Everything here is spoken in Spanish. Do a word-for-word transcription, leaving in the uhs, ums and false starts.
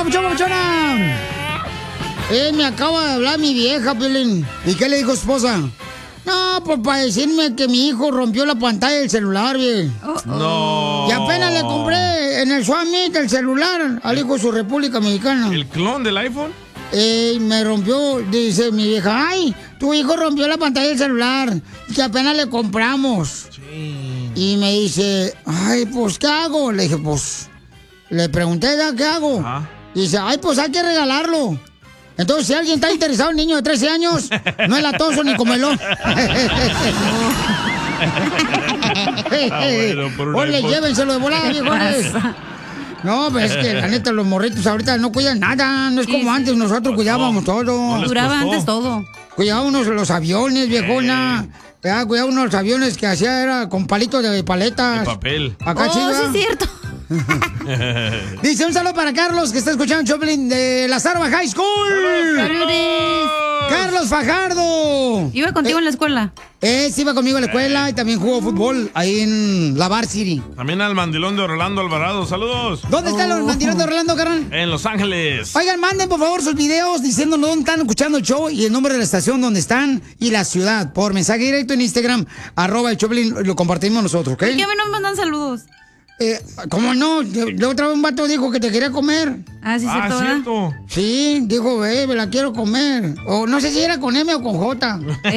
papuchón, papuchona! Eh, me acaba de hablar mi vieja, Pelín. ¿Y qué le dijo su esposa? No, pues para decirme que mi hijo rompió la pantalla del celular, bien. Oh, no. Y apenas le compré en el Summit el celular al hijo de su República Mexicana. ¿El clon del iPhone? Eh, me rompió, dice mi vieja, ay, tu hijo rompió la pantalla del celular, que apenas le compramos. Sí. Y me dice, ay, pues, ¿qué hago? Le dije, pues, le pregunté, ¿ya qué hago? Ah. Y dice, ay, pues hay que regalarlo. Entonces, si alguien está interesado en un niño de trece años, no es latoso ni comelón. Oye, llévenselo de volada, viejones. No, pues es que la neta los morritos ahorita no cuidan nada, no es como sí, antes, nosotros cuidábamos todo. No Duraba costó. Antes todo. Cuidábamos los aviones, viejona. Eh. Cuidábamos los aviones que hacía era con palitos de paletas. De papel. Acá oh, chiva. sí es cierto. Dice un saludo para Carlos que está escuchando Choplin de la Sarva High School. ¡Saludos! Carlos Fajardo. Iba contigo eh, en la escuela. Eh, sí, iba conmigo a la escuela y también jugó fútbol ahí en la Varsity. También al mandilón de Orlando Alvarado, saludos. ¿Dónde oh. está el mandilón de Orlando, carnal? En Los Ángeles. Oigan, manden por favor sus videos diciéndonos dónde están escuchando el show y el nombre de la estación donde están y la ciudad. Por mensaje directo en Instagram, arroba el Choplin, lo compartimos nosotros, ¿ok? ¿Por qué a mí no me mandan saludos? Eh, ¿Cómo no? La otra vez un vato dijo que te quería comer. Ah, sí, cierto, ah, ¿cierto? Sí, dijo, eh, me la quiero comer. O no sé si era con M o con J.